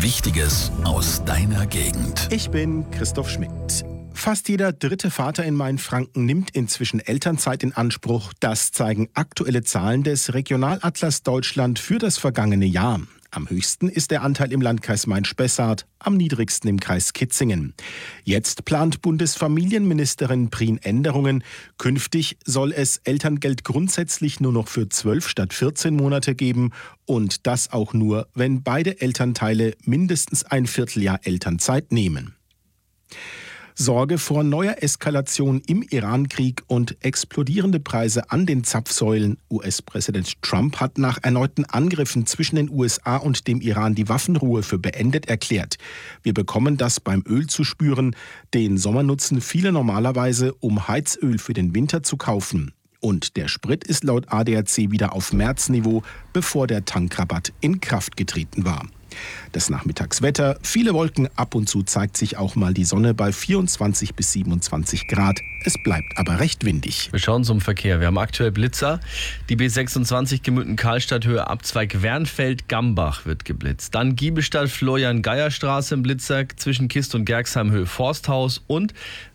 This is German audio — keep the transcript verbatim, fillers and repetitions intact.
Wichtiges aus deiner Gegend. Ich bin Christoph Schmidt. Fast jeder dritte Vater in Mainfranken nimmt inzwischen Elternzeit in Anspruch. Das zeigen aktuelle Zahlen des Regionalatlas Deutschland für das vergangene Jahr. Am höchsten ist der Anteil im Landkreis Main-Spessart, am niedrigsten im Kreis Kitzingen. Jetzt plant Bundesfamilienministerin Prien Änderungen. Künftig soll es Elterngeld grundsätzlich nur noch für zwölf statt vierzehn Monate geben. Und das auch nur, wenn beide Elternteile mindestens ein Vierteljahr Elternzeit nehmen. Sorge vor neuer Eskalation im Iran-Krieg und explodierende Preise an den Zapfsäulen. U S-Präsident Trump hat nach erneuten Angriffen zwischen den U S A und dem Iran die Waffenruhe für beendet erklärt. Wir bekommen das beim Öl zu spüren. Den Sommer nutzen viele normalerweise, um Heizöl für den Winter zu kaufen. Und der Sprit ist laut A D A C wieder auf Märzniveau, bevor der Tankrabatt in Kraft getreten war. Das Nachmittagswetter, viele Wolken, ab und zu zeigt sich auch mal die Sonne bei vierundzwanzig bis siebenundzwanzig Grad. Es bleibt aber recht windig. Wir schauen zum Verkehr. Wir haben aktuell Blitzer. Die B sechsundzwanzig Gemünden-Karlstadt Höhe Abzweig Wernfeld-Gambach wird geblitzt. Dann Giebelstadt Florian-Geier-Straße im Blitzer zwischen Kist und Gerxheim Höhe Forsthaus und